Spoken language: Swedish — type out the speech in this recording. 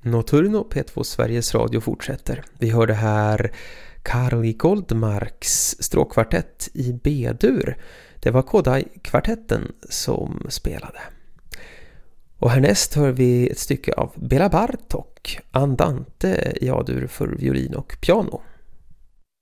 Notturno P2 Sveriges Radio fortsätter. Vi hörde här Karli Goldmarks stråkkvartett i B-dur. Det var Kodály-kvartetten som spelade. Och härnäst hör vi ett stycke av Béla Bartók, Andante i A-dur för violin och piano.